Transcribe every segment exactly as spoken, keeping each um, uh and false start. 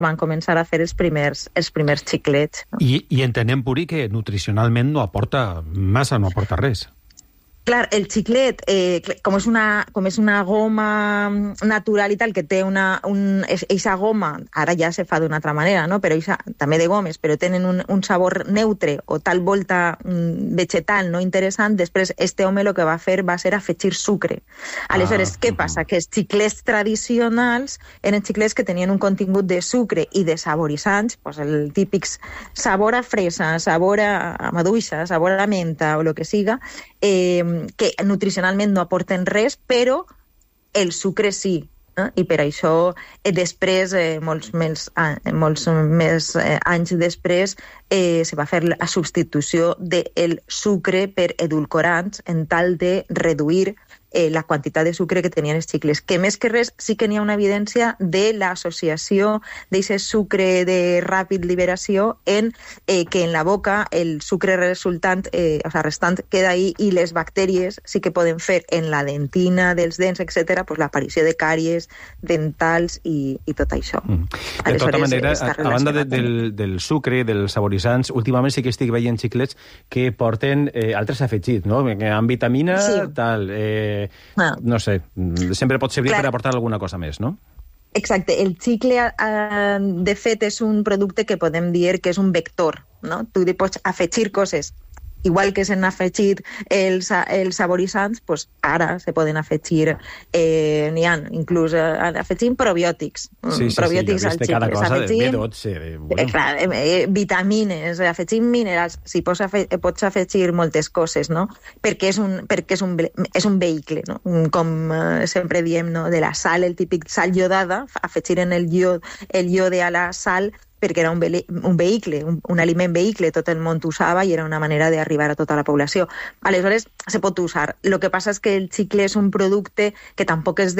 van començar a fer els primers, els primers xiclets. No? I, I entenem, Puri, que nutricionalment no aporta massa, no aporta res. Clar, el xiclet, eh, com, és una, com és una goma natural i tal, que té una... Un, eixa goma, ara ja se fa d'una altra manera, no? Però eixa, també de gomes, però tenen un, un sabor neutre o tal volta mm, vegetal no interessant, després este home el que va fer va ser afegir sucre. Aleshores, ah, què uh -huh. passa? Que els xiclets tradicionals eren xiclets que tenien un contingut de sucre i de saboritzants, pues el típic sabor a fresa, sabor a maduixa, sabor a menta o el que siga, eh, que nutricionalment no aporten res, però el sucre sí. Eh? I per això, eh, després, eh, molts, més, eh, molts més eh, anys després, eh, se va fer la substitució del sucre per edulcorants en tal de reduir eh, la quantitat de sucre que tenien els xicles. Que més que res sí que n'hi ha una evidència de l'associació d'aquest sucre de ràpid liberació en eh, que en la boca el sucre resultant, eh, o sigui, restant queda ahí i les bactèries sí que poden fer en la dentina dels dents, etcètera, pues, l'aparició de càries dentals i, i tot això. Mm. De tota manera, a, a banda de, del, del sucre, dels saboritzants, últimament sí que estic veient xiclets que porten eh, altres afegits, no? Amb vitamina, sí. tal... Eh, Ah. no sé, sempre pot servir Clar. per aportar alguna cosa més, no? Exacte, el xicle eh, de fet és un producte que podem dir que és un vector, no? Tu li pots afegir coses, igual que s'han afegit els, els saboritzants, pues ara se poden afegir, eh, n'hi ha inclús eh, afegint probiòtics. Sí, sí, probiòtics sí, al xicle. Cada cosa afegint, de B dotze. De, bueno. eh, clar, eh, vitamines, afegint minerals, si pots, afe, pots afegir moltes coses, no? Perquè és un, perquè és un, és un vehicle, no? Com eh, sempre diem, no? De la sal, el típic sal iodada, afegir en el iode, el iode a la sal, perquè era un, ve un vehicle, un, un aliment vehicle, tot el món usava i era una manera d'arribar a tota la població. Aleshores, se pot usar. El que passa és que el xicle és un producte que tampoc és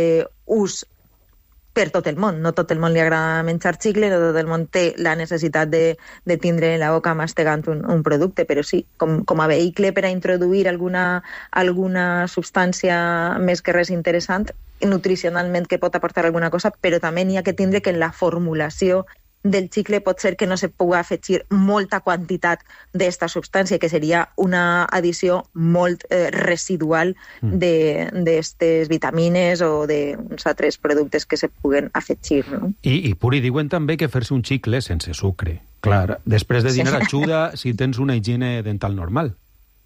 d'ús per tot el món. No tot el món li agrada menjar xicle, no tot el món té la necessitat de, de tindre en la boca mastegant un, un producte, però sí, com, com a vehicle per a introduir alguna, alguna substància més que res interessant, nutricionalment que pot aportar alguna cosa, però també n'hi ha que tindre que en la formulació del xicle pot ser que no se pugui afegir molta quantitat d'esta substància, que seria una addició molt eh, residual d'aquestes vitamines o d'uns altres productes que se puguen afegir. No? I, I Puri, diuen també que fer-se un xicle sense sucre. Clar, després de dinar sí. ajuda si tens una higiene dental normal.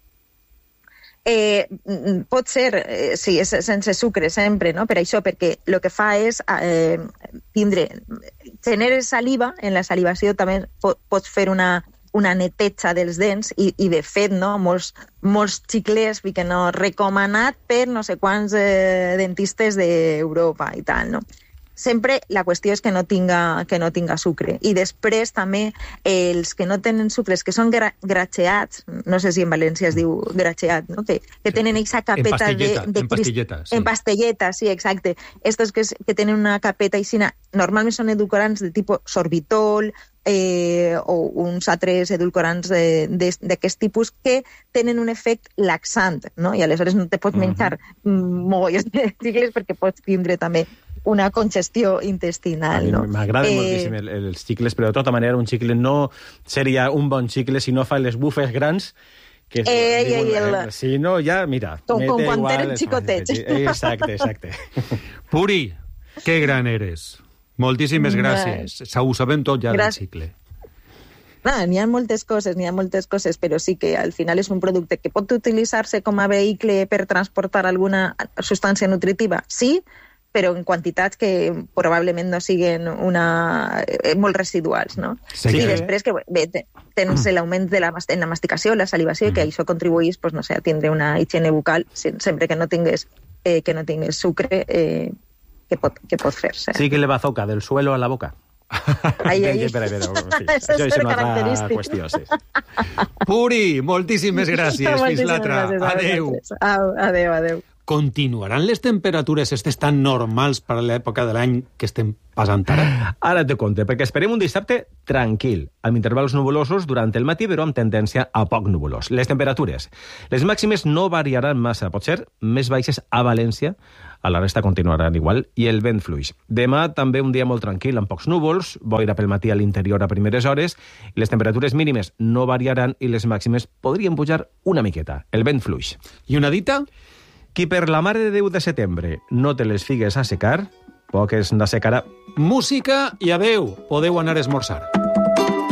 Eh, pot ser, eh, sí, és sense sucre sempre, no? Per això, perquè el que fa és eh, tindre, genera saliva, en la salivació també pot, pots fer una, una neteja dels dents i, i de fet, no? Molts, molts xiclers que no recomanat per no sé quants eh, dentistes d'Europa i tal, no? Sempre la qüestió és que no tinga, que no tinga sucre. I després també els que no tenen sucres, que són gra gracheats, no sé si en València es diu gracheat, no? que, que tenen aquesta capeta de... En pastilleta, sí. En pastilleta, sí, exacte. Estos que, que tenen una capeta aixina, normalment són edulcorants de tipus sorbitol, eh, o uns altres edulcorants d'aquest tipus que tenen un efecte laxant, no? I aleshores no te pots menjar uh -huh. mogollons de xicles perquè pots tindre també una congestió intestinal. No? M'agrada eh... moltíssim el, els xicles, però de tota manera un xicle no seria un bon xicle si no fa les bufes grans, que eh, diu, eh, el... si no, ja, mira, com, com quan eren xicotets. Exacte, exacte. Puri, que gran eres. Moltíssimes gràcies. Ho sabem tot ja del xicle. Ah, n'hi ha moltes coses, n'hi ha moltes coses, però sí que al final és un producte que pot utilitzar-se com a vehicle per transportar alguna substància nutritiva, sí, però en quantitats que probablement no siguin una, eh, molt residuals, no? Sí, I després que bé, tens l'augment de la, en la masticació, la salivació, mm. que això contribuís, pues, no sé, a tindre una higiene bucal sempre que no tingues, eh, que no tingues sucre, eh, que pot, que pot fer-se. Sí, que le bazooka del suelo a la boca. Ai, ai. Espera, espera, sí. Això és una altra qüestió, sí. Puri, moltíssimes gràcies. Fins l'altra. Adéu. Adéu, adéu. continuaran les temperatures estes tan normals per a l'època de l'any que estem passant ara? Ara te conte, perquè esperem un dissabte tranquil, amb intervals nuvolosos durant el matí, però amb tendència a poc nuvolós. Les temperatures. Les màximes no variaran massa, pot ser més baixes a València, a la resta continuaran igual, i el vent fluix. Demà també un dia molt tranquil, amb pocs núvols, boira pel matí a l'interior a primeres hores, i les temperatures mínimes no variaran i les màximes podrien pujar una miqueta. El vent fluix. I una dita? Qui per la Mare de Déu de setembre no té les figues a secar, poques n'assecarà. Música i adeu, podeu anar a esmorzar.